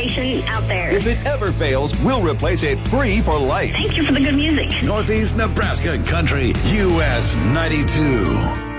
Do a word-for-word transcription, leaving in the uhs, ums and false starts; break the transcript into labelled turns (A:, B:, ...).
A: station out there.
B: If it ever fails, we'll replace it free for life.
A: Thank you for the good music.
C: Northeast Nebraska Country, U S ninety-two.